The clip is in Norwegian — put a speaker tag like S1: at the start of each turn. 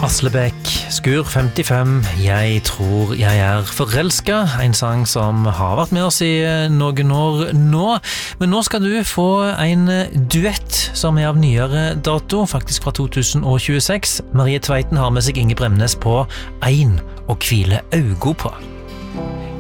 S1: Aslebekk, Skur 55, Jeg tror jeg er forelsket, en sang som har vært med oss i noen år nå. Men nå skal du få en duett som er av nyere dato, faktisk fra 2026. Marie Tveiten har med seg Inge Bremnes på Ein og hvile augo på.